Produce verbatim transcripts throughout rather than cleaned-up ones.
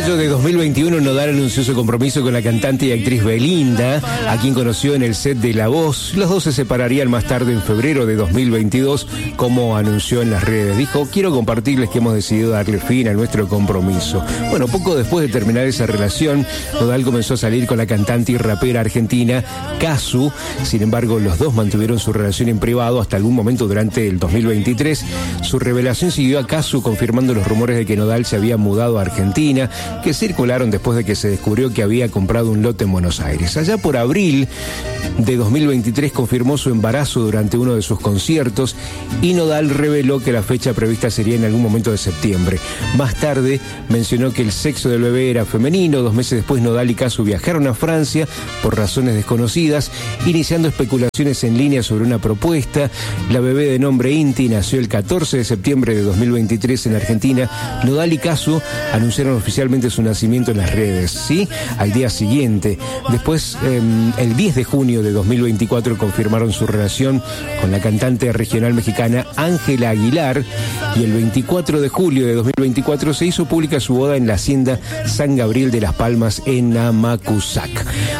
mayo de dos mil veintiuno, Nodal anunció su compromiso con la cantante y actriz Belinda, a quien conoció en el set de La Voz. Los dos se separarían más tarde en febrero de dos mil veintidós, como anunció en las redes. Dijo: quiero compartirles que hemos decidido darle fin a nuestro compromiso. Bueno, poco después de terminar esa relación, Nodal comenzó a salir con la cantante y rapera argentina Cazzu. Sin embargo, los dos mantuvieron su relación en privado hasta algún momento durante el dos mil veintitrés. Su revelación siguió a Cazzu, confirmando los rumores de que Nodal se había mudado a Argentina, que circularon después de que se descubrió que había comprado un lote en Buenos Aires. Allá por abril de dos mil veintitrés confirmó su embarazo durante uno de sus conciertos y Nodal reveló que la fecha prevista sería en algún momento de septiembre. Más tarde mencionó que el sexo del bebé era femenino. Dos meses después, Nodal y Cazzu viajaron a Francia por razones desconocidas, iniciando especulaciones en línea sobre una propuesta. La bebé, de nombre Inti, nació el catorce de septiembre de dos mil veintitrés en Argentina. Nodal y Cazzu anunciaron oficialmente su nacimiento en las redes, ¿sí? Al día siguiente. Después, eh, el diez de junio de dos mil veinticuatro, confirmaron su relación con la cantante regional mexicana Ángela Aguilar, y el veinticuatro de julio de dos mil veinticuatro se hizo pública su boda en la hacienda San Gabriel de las Palmas en Amacuzac.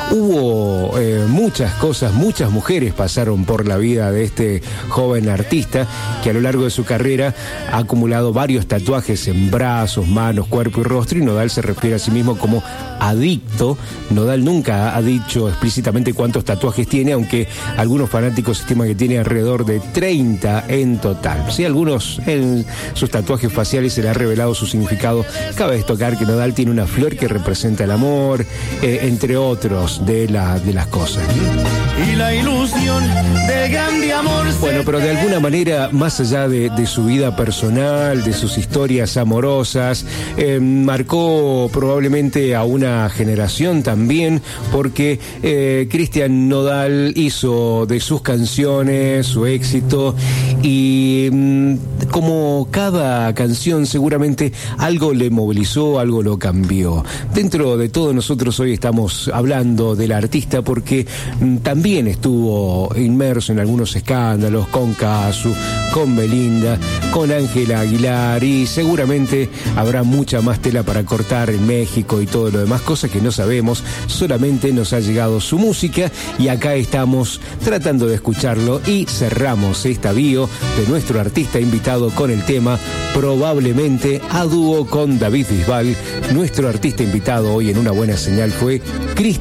Hubo eh, muchas cosas, muchas mujeres pasaron por la vida de este joven artista, que a lo largo de su carrera ha acumulado varios tatuajes en brazos, manos, cuerpo y rostro, y Nodal se refiere a sí mismo como adicto. Nodal nunca ha dicho explícitamente cuántos tatuajes tiene, aunque algunos fanáticos estiman que tiene alrededor de treinta en total. Sí, algunos en sus tatuajes faciales se le ha revelado su significado. Cabe destacar que Nodal tiene una flor que representa el amor, eh, entre otros de, la, de las cosas. Y la ilusión del grande amor. Bueno, pero de alguna manera, más allá de, de su vida personal, de sus historias amorosas, eh, marcó probablemente a una generación también, porque eh, Cristian Nodal hizo de sus canciones su éxito, y mm, como cada canción seguramente algo le movilizó, algo lo cambió. Dentro de todo, nosotros hoy estamos hablando del artista porque mm, también estuvo inmerso en algunos escándalos con Cazzu, con Belinda, con Ángela Aguilar, y seguramente habrá mucha más tela para cortar en México y todo lo demás, cosas que no sabemos. Solamente nos ha llegado su música y acá estamos tratando de escucharlo, y cerramos esta bio de nuestro artista invitado con el tema Probablemente, a dúo con David Bisbal. Nuestro artista invitado hoy en Una Buena Señal fue Cristian